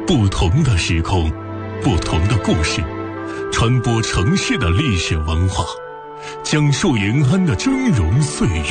不同的时空，不同的故事，传播城市的历史文化，讲述延安的峥嵘岁月。